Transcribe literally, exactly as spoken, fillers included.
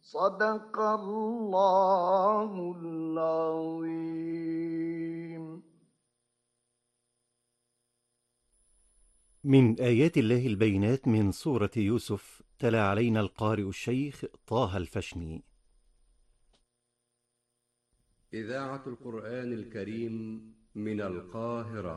صدق الله العظيم. من آيات الله البينات من سورة يوسف، تلا علينا القارئ الشيخ طه الفشني. إذاعة القرآن الكريم من القاهرة.